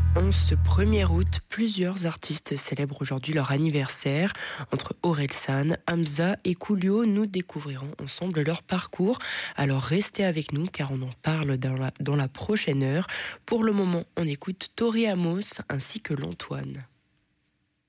En ce 1er août, plusieurs artistes célèbrent aujourd'hui leur anniversaire. Entre Orelsan, Hamza et Coolio, nous découvrirons ensemble leur parcours. Alors restez avec nous car on en parle dans la prochaine heure. Pour le moment, on écoute Tori Amos ainsi que l'Antoine.